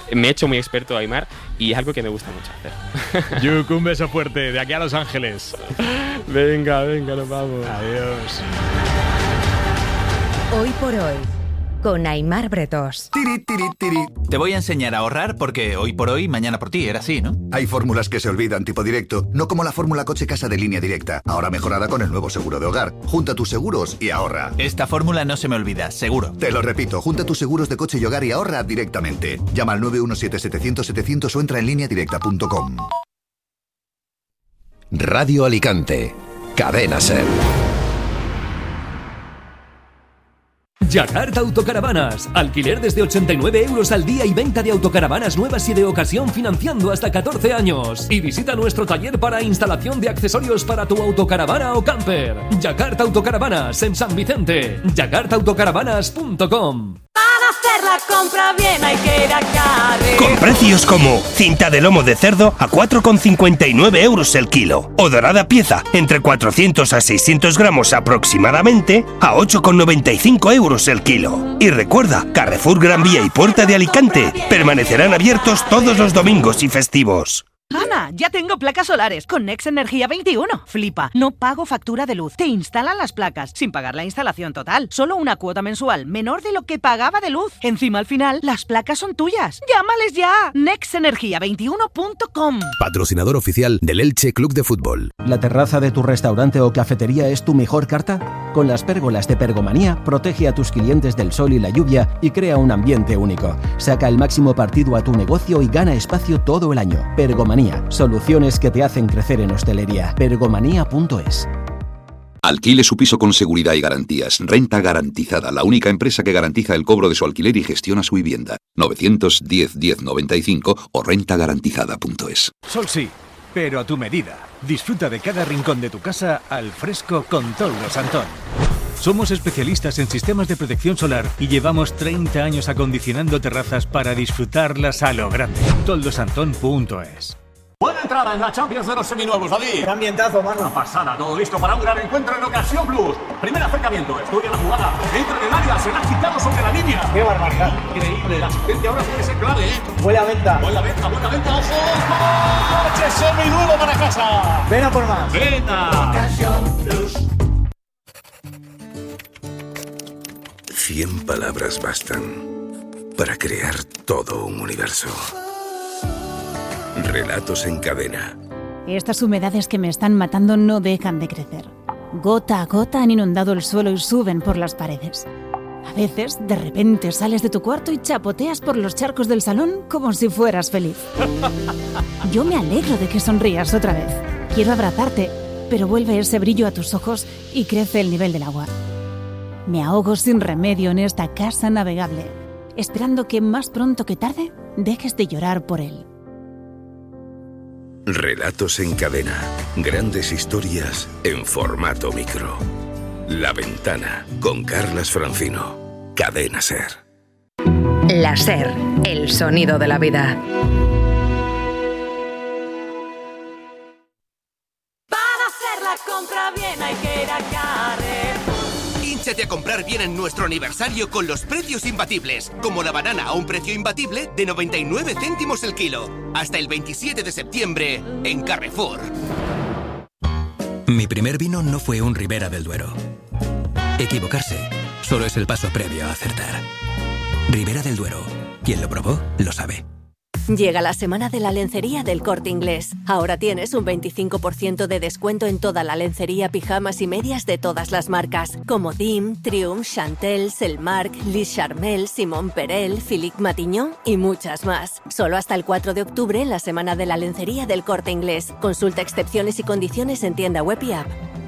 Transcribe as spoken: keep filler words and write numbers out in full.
me he hecho muy experto, Aimar, y es algo que me gusta mucho hacer. Yuk, un beso fuerte de aquí a Los Ángeles. Venga, venga, nos vamos. Adiós. Hoy por hoy, con Aimar Bretós. Tiri, tiri, tiri. Te voy a enseñar a ahorrar porque hoy por hoy, mañana por ti, era así, ¿no? Hay fórmulas que se olvidan tipo directo, no como la fórmula coche-casa de Línea Directa, ahora mejorada con el nuevo seguro de hogar. Junta tus seguros y ahorra. Esta fórmula no se me olvida, seguro. Te lo repito, junta tus seguros de coche y hogar y ahorra directamente. Llama al nueve uno siete setecientos setecientos o entra en línea directa punto com. Radio Alicante. Cadena Ser. Yakarta Autocaravanas. Alquiler desde ochenta y nueve euros al día y venta de autocaravanas nuevas y de ocasión financiando hasta catorce años. Y visita nuestro taller para instalación de accesorios para tu autocaravana o camper. Yakarta Autocaravanas en San Vicente. yakarta autocaravanas punto com. Para hacer la compra bien hay que ir a Carrefour. Con precios como cinta de lomo de cerdo a cuatro con cincuenta y nueve euros el kilo o dorada pieza entre cuatrocientos a seiscientos gramos aproximadamente a ocho con noventa y cinco euros el kilo. Y recuerda, Carrefour Gran Vía y Puerta de Alicante permanecerán abiertos todos los domingos y festivos. Ana, ya tengo placas solares con Nex Energía veintiuno. Flipa, no pago factura de luz. Te instalan las placas sin pagar la instalación total. Solo una cuota mensual menor de lo que pagaba de luz. Encima al final, las placas son tuyas. ¡Llámales ya! nex energía veintiuno punto com. Patrocinador oficial del Elche Club de Fútbol. ¿La terraza de tu restaurante o cafetería es tu mejor carta? Con las pérgolas de Pergomanía, protege a tus clientes del sol y la lluvia y crea un ambiente único. Saca el máximo partido a tu negocio y gana espacio todo el año. Pergomanía. Soluciones que te hacen crecer en hostelería. Pergomanía punto es. Alquile su piso con seguridad y garantías. Renta Garantizada, la única empresa que garantiza el cobro de su alquiler y gestiona su vivienda. novecientos diez diez noventa y cinco o renta garantizada punto es. Sol sí, pero a tu medida. Disfruta de cada rincón de tu casa al fresco con Toldos Antón. Somos especialistas en sistemas de protección solar y llevamos treinta años acondicionando terrazas para disfrutarlas a lo grande. toldos antón punto es. Buena entrada en la Champions de los seminuevos, David. Qué ambientazo, mano. Una pasada, todo listo para un gran encuentro en Ocasión Plus. Primer acercamiento, estudia la jugada. Entra en el área, se la ha quitado sobre la línea. Qué barbaridad. Increíble, la asistencia ahora puede ser clave, ¿eh? Buena venta. Buena venta, buena venta, ojo. ¡Coche seminuevo para casa! Ven a por más. Venga. Ocasión Plus. Cien palabras bastan para crear todo un universo. Relatos en cadena. Estas humedades que me están matando no dejan de crecer. Gota a gota han inundado el suelo y suben por las paredes. A veces, de repente, sales de tu cuarto y chapoteas por los charcos del salón como si fueras feliz. Yo me alegro de que sonrías otra vez. Quiero abrazarte, pero vuelve ese brillo a tus ojos y crece el nivel del agua. Me ahogo sin remedio en esta casa navegable, esperando que más pronto que tarde dejes de llorar por él. Relatos en cadena. Grandes historias en formato micro. La Ventana, con Carlas Francino. Cadena Ser. La Ser, el sonido de la vida. Para hacer la compra bien hay que ir a Carrefour. Hínchate a comprar bien en nuestro aniversario con los precios imbatibles, como la banana a un precio imbatible de noventa y nueve céntimos el kilo. Hasta el veintisiete de septiembre en Carrefour. Mi primer vino no fue un Ribera del Duero. Equivocarse solo es el paso previo a acertar. Ribera del Duero. Quien lo probó, lo sabe. Llega la semana de la lencería del Corte Inglés. Ahora tienes un veinticinco por ciento de descuento en toda la lencería, pijamas y medias de todas las marcas, como D I M, Triumph, Chantel, Selmark, Lis Charmel, Simon Perel, Philippe Matignon y muchas más. Solo hasta el cuatro de octubre en la semana de la lencería del Corte Inglés. Consulta excepciones y condiciones en tienda web y app.